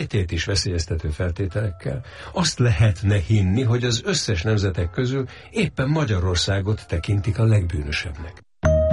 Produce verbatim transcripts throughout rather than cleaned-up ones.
létét is veszélyeztető feltételekkel, azt lehetne hinni, hogy az összes nemzetek közül éppen Magyarországot tekintik a legbűnösebbnek.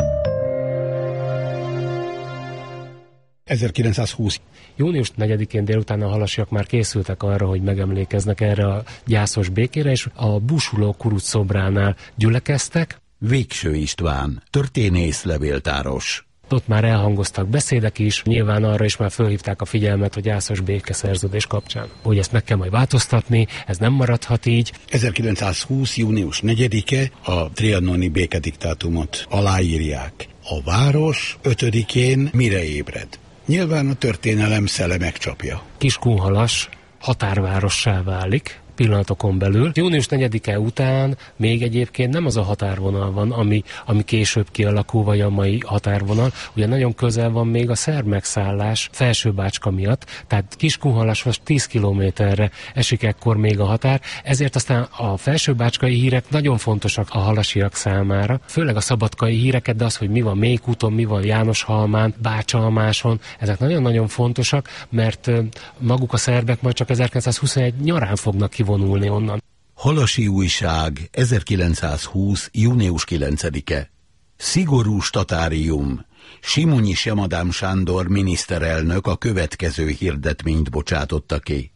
ezerkilencszázhúsz. június negyedikén délután a halasiak már készültek arra, hogy megemlékeznek erre a gyászos békére, és a búsuló kuruc szobránál gyülekeztek. Végső István, történész, levéltáros. Ott már elhangoztak beszédek is, nyilván arra is már fölhívták a figyelmet a gyászos békeszerződés kapcsán, hogy ezt meg kell majd változtatni, ez nem maradhat így. ezerkilencszázhúsz. június negyedike a trianoni békediktátumot aláírják. A város ötödikén mire ébred? Nyilván a történelem szele megcsapja. Kiskunhalas határvárossá válik pillanatokon belül. június negyedike után még egyébként nem az a határvonal van, ami, ami később kialakul, vagy a mai határvonal. Ugye nagyon közel van még a szerb megszállás Felsőbácska miatt, tehát Kiskunhalashoz tíz kilométerre esik ekkor még a határ, ezért aztán a felsőbácskai hírek nagyon fontosak a halasiak számára, főleg a szabadkai híreket, de az, hogy mi van Mékúton, mi van Jánoshalmán, Bácsalmáson, ezek nagyon-nagyon fontosak, mert maguk a szerbek majd csak ezerkilencszázhuszonegy nyarán fognak kivonulni onnan. Halasi újság, ezerkilencszázhúsz. június kilencedike. Szigorú statárium. Simonyi Semadám Sándor miniszterelnök a következő hirdetményt bocsátotta ki.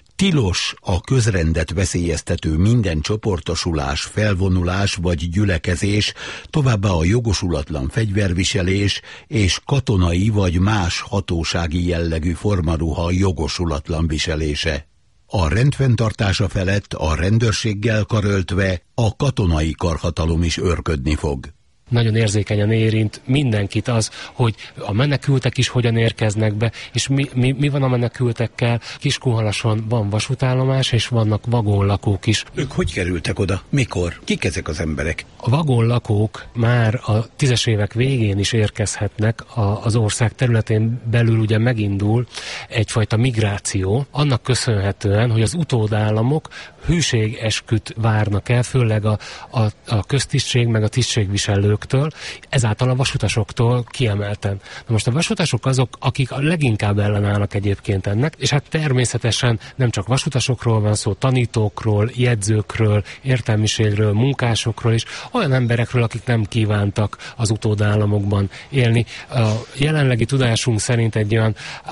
Tilos a közrendet veszélyeztető minden csoportosulás, felvonulás vagy gyülekezés, továbbá a jogosulatlan fegyverviselés és katonai vagy más hatósági jellegű formaruha jogosulatlan viselése. A rendfenntartása felett a rendőrséggel karöltve a katonai karhatalom is őrködni fog. Nagyon érzékenyen érint mindenkit az, hogy a menekültek is hogyan érkeznek be, és mi, mi, mi van a menekültekkel. Kiskunhalason van vasútállomás, és vannak vagonlakók is. Ők hogy kerültek oda? Mikor? Kik ezek az emberek? A vagonlakók már a tízes évek végén is érkezhetnek a, az ország területén belül, ugye megindul egyfajta migráció, annak köszönhetően, hogy az utódállamok hűségesküt várnak el, főleg a, a, a köztisztség meg a tisztségviselőktől, ezáltal a vasutasoktól kiemelten. Na most a vasutasok azok, akik a leginkább ellenállnak egyébként ennek, és hát természetesen nem csak vasutasokról van szó, tanítókról, jegyzőkről, értelmiségről, munkásokról is, olyan emberekről, akik nem kívántak az utódállamokban élni. A jelenlegi tudásunk szerint egy olyan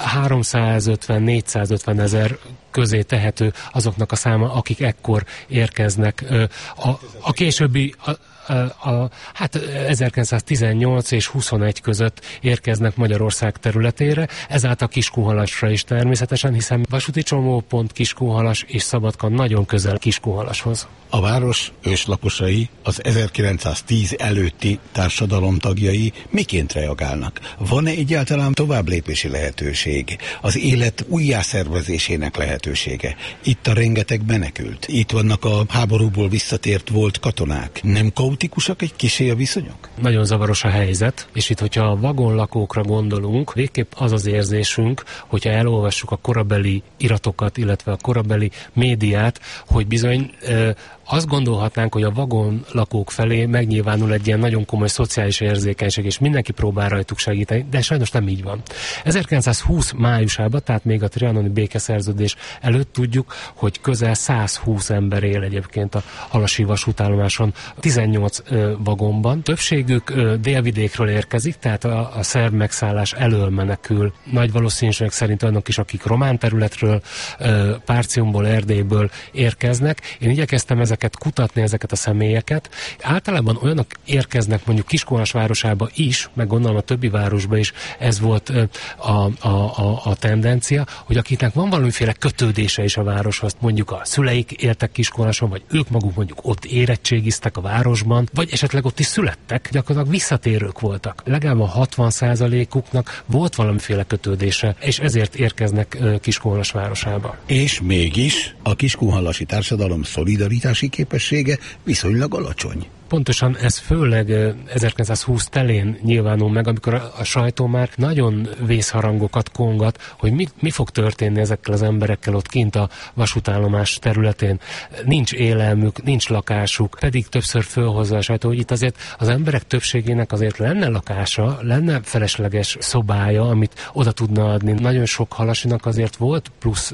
háromszázötven-négyszázötven ezer közé tehető azoknak a száma, akik ekkor érkeznek. A, a későbbi a, a, a, hát ezerkilencszáztizennyolc és huszonegy között érkeznek Magyarország területére, ezáltal Kiskunhalasra is természetesen, hiszen vasúti csomópont Kiskunhalas és Szabadka nagyon közel Kiskunhalashoz. A város őslakosai, az ezerkilencszáztíz előtti társadalom tagjai miként reagálnak? Van-e egyáltalán továbblépési lehetőség? Az élet újjászervezésének lehetősége? Itt a rengeteg menekült. Itt vannak a háborúból visszatért volt katonák. Nem kaotikusak egy kissé a viszonyok? Nagyon zavaros a helyzet, és itt, hogyha a vagonlakókra gondolunk, végképp az az érzésünk, hogyha elolvassuk a korabeli iratokat, illetve a korabeli médiát, hogy bizony ö, azt gondolhatnánk, hogy a vagonlakók felé megnyilvánul egy ilyen nagyon komoly szociális érzékenység, és mindenki próbál rajtuk segíteni, de sajnos nem így van. ezerkilencszázhúsz májusában, tehát még a trianoni békeszerződés előtt tudjuk, hogy közel százhúsz ember él egyébként a halasi vasútállomáson, tizennyolc ö, vagonban. Többségük ö, délvidékről érkezik, tehát a, a szerb megszállás elől menekül. Nagy valószínűség szerint olyanok is, akik román területről, ö, Párciumból, Erdélyből érkeznek. Én igyekeztem ezeket kutatni, ezeket a személyeket. Általában olyanok érkeznek mondjuk Kiskunhalas városába is, meg gondolom a többi városba is ez volt a, a, a, a tendencia, hogy akiknek van valamiféle kötődése is a városhoz, mondjuk a szüleik éltek Kiskunhalason, vagy ők maguk mondjuk ott érettségiztek a városban, vagy esetleg ott is születtek, gyakorlatilag visszatérők voltak. Legalább a hatvan százalékuknak volt valamiféle kötődése, és ezért érkeznek Kiskunhalas városába. És mégis a kiskunhalasi társadalom szolidaritási cselekvési képessége viszonylag alacsony. Pontosan ez főleg ezerkilencszázhúsz telén nyilvánul meg, amikor a, a sajtó már nagyon vészharangokat kongat, hogy mi, mi fog történni ezekkel az emberekkel ott kint a vasútállomás területén. Nincs élelmük, nincs lakásuk, pedig többször fölhozza a sajtó, hogy itt azért az emberek többségének azért lenne lakása, lenne felesleges szobája, amit oda tudna adni. Nagyon sok halasinak azért volt plusz